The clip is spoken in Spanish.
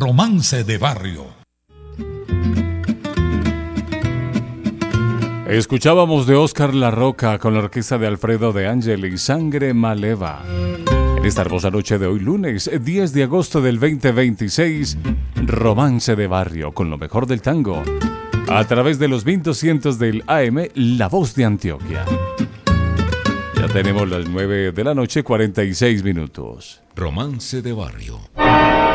Romance de Barrio. Escuchábamos de Óscar La Roca con la orquesta de Alfredo de Angeli, Sangre Maleva. En esta hermosa noche de hoy, lunes 10 de agosto del 2026, Romance de Barrio con lo mejor del tango. A través de los 1200 del AM, La Voz de Antioquia. Ya tenemos las 9 de la noche, 46 minutos. Romance de Barrio.